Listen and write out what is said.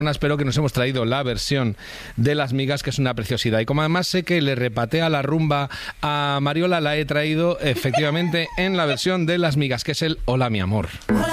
Espero que nos hemos traído la versión de Las Migas, que es una preciosidad. Y como además sé que le repatea la rumba a Mariola, la he traído efectivamente en la versión de Las Migas, que es el Hola mi amor. Hola